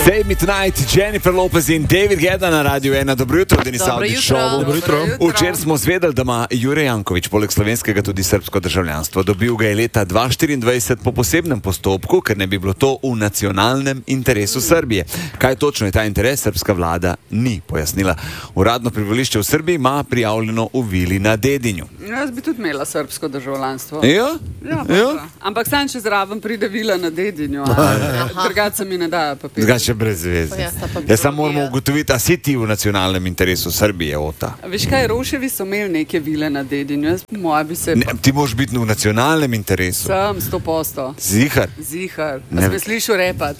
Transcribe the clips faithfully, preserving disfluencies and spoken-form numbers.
Save Me Tonight, Jennifer Lopez in David Guetta na Radiu ena. Dobro jutro, Denis Audić Show. Dobro jutro. Včeraj smo zvedeli, da ima Jure Janković poleg slovenskega tudi srbsko državljanstvo. Dobil ga je leta dva tisoč štiriindvajset po posebnem postopku, ker ne bi bilo to v nacionalnem interesu Srbije. Kaj točno je ta interes, srbska vlada ni pojasnila. Uradno prebivališče v Srbiji ima prijavljeno v vili na Dedinju. Jaz bi tudi imela srbsko državljanstvo. Ja? Ja, Ja? ampak sam če zraven pride vila na Dedinju, drugače mi ne dajo papir. Drugače brez veze. Ja, sta pa Jaz samo biologija. moramo ugotoviti, a si ti v nacionalnem interesu Srbije, Ota? Veš kaj, Roševi so imeli neke vile na Dedinju, jaz moja bi se... Ne, ti moraš biti v nacionalnem interesu. Sem sto posto. Zihar. Zihar. Ne. A si me slišal repat?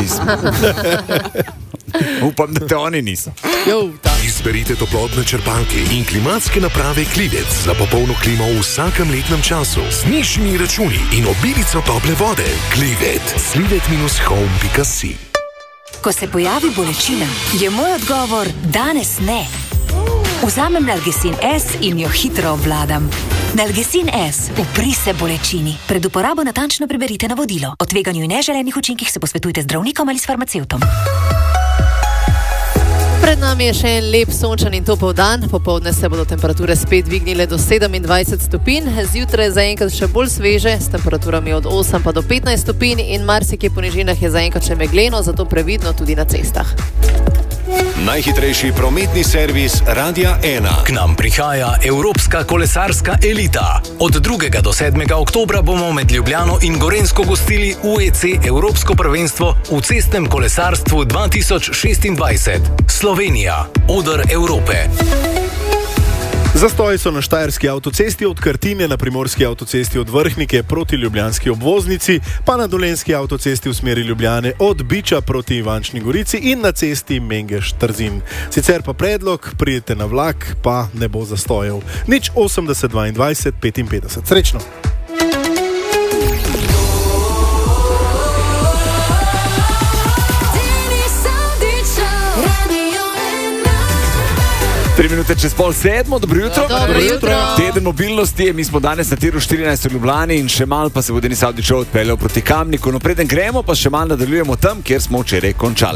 Upam, da te oni niso. Izberite toplotne črpalke in klimatske naprave Klivec za popolno klimo v vsakem letnem času. Z nižjimi računi in obilico tople vode. Klivet. slivet dash home pika si. Ko se pojavi bolečina, je moj odgovor danes ne. Vzamem Nalgecin S in jo hitro obvladam. Nalgecin S, upri se bolečini. Pred uporabo natančno preberite navodilo. O tveganju in neželenih učinkih se posvetujte z zdravnikom ali s farmacevtom. Pred nami je še en lep sončen in topel dan. Popoldne se bodo temperature spet dvignile do sedemindvajset stopinj, zjutraj zaenkrat še bolj sveže, s temperaturami od osem pa do petnajst stopinj in marsikje po nižinah je zaenkrat še megleno, zato previdno tudi na cestah. Najhitrejši prometni servis Radia ena. K nam prihaja Evropska kolesarska elita. Od drugega do sedmega oktobra bomo med Ljubljano in Gorenjsko gostili U E C Evropsko prvenstvo v cestnem kolesarstvu dva tisoč šestindvajset. Slovenija, oder Evrope. Zastoji so na štajerski avtocesti od Krtinje, na primorski avtocesti od Vrhnike proti ljubljanski obvoznici, pa na dolenjski avtocesti v smeri Ljubljane od Biča proti Ivančni Gorici in na cesti Mengeš-Trzin. Sicer pa predlog, pridete na vlak, pa ne bo zastojev. Nič osemdeset dvaindvajset petinpetdeset. Srečno! Tri minute čez pol sedmo, dobro jutro. Dobro jutro. Teden mobilnosti, mi smo danes na tiru štirinajst v Ljubljani in še malo pa se bo Denis Audić Show odpeljal proti Kamniku. No, preden gremo, pa še malo nadaljujemo tam, kjer smo včeraj končali.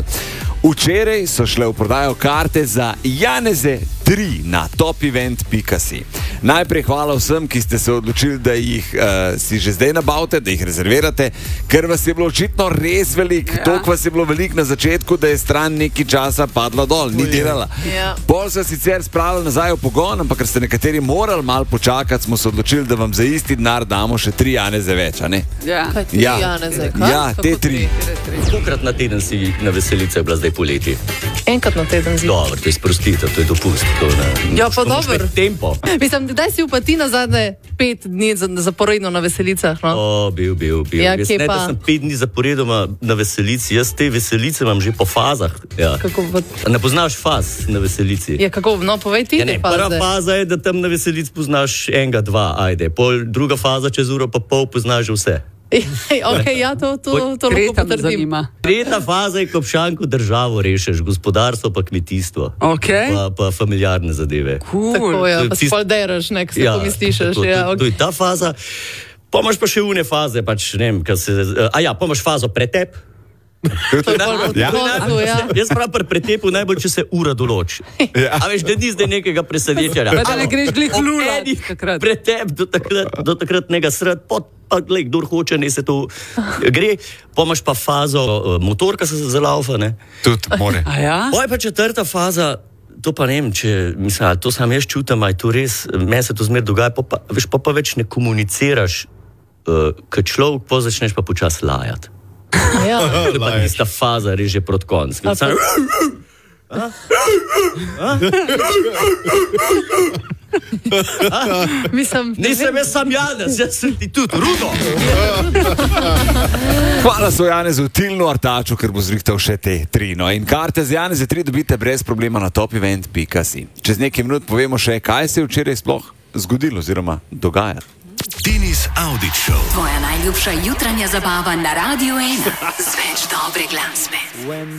Včeraj so šle v prodajo karte za Janeze tri na top event pika si. Najprej hvala vsem, ki ste se odločili, da jih uh, si že zdaj nabavite, da jih rezervirate, ker vas je bilo očitno res velik. Ja. Toliko vas je bilo velik na začetku, da je stran nekaj časa padla dol, ni delala. Ja. Pol so sicer spravili nazaj v pogon, ampak ker ste nekateri morali malo počakati, smo se odločili, da vam za isti denar damo še tri Janeze več, a ne? Ja. Kaj ti, Ja. Janeze, kaj? Ja, Kako te tri. Kolikrat na teden si na veselice bila zdaj poleti? Enkrat na teden zi. Dobro, to je sprostitev, to je dopust. To, ne, Ja, pa to moraš dobro. imeti tempo. Mislim, kdaj si pa ti nazadnje pet dni za- zaporedno na veselicah, no? O, bil, bil, bil. Ja, Jaz kje ne, pa? da sem pet dni zaporedoma na veselici. Jaz te veselice imam že po fazah. Ja. Kako bo... Ne poznaš faz na veselici? Ja, kako, no, povej ti Ja, te ne, prva faze. faza je, da tam na veselici poznaš enega, dva, ajde. Pol, druga faza, čez uro pa pol poznaš že vse. Ok, ja, to, to, to lahko Tretja me potrdim. zanima. Tretja faza je, ko obšanko državo rešeš, gospodarstvo pa kmetijstvo. Ok. Pa, pa familiarne zadeve. Cool. Tako, ja, pa Tis- spol deraš, nek se ja, pomisliš, tako, ja, to, ok. to je ta faza. Pa imaš pa še une faze, pač ne vem, kaj se... A ja, pa imaš fazo pretep. To je bolj Ja. v koncu, ja. Jaz pravim pri pretepu najbolj, če se ura določi. Ja. A veš, da ni zdaj nekega presenečenja. Pa da ne greš glih Ob lulat enih takrat. Pretep do, takrat, do takratnega sred, pod, pa glej, kdor hoče, ne se to gre. Pa imaš pa fazo uh, motorka se zalaufa, ne. Tudi more. A ja? Pa je pa četrta faza, to pa ne vem, če, mislim, ali to sam jaz čutim, ali je to res, meni se to zmer dogaja, pa, pa, veš, pa, pa več ne komuniciraš, uh, kot človek, pa začneš pa počas lajati. Ja. To je pa tista faza, res že proti koncu. A pa- Mislim, Nisem jaz sam Janez, jaz sem ti tudi Rudo. Hvala so Janezu Tilnu Artaču, ker bo zrihtal še te tri. No, in karte z Janeze tri dobite brez problema na top event pika si. Čez nekaj minut povemo še, kaj se je včeraj sploh zgodilo oziroma dogaja. Denis Audić Show. Tvoja najljubša jutranja zabava na Radiu ena. Z več dobre glasbe.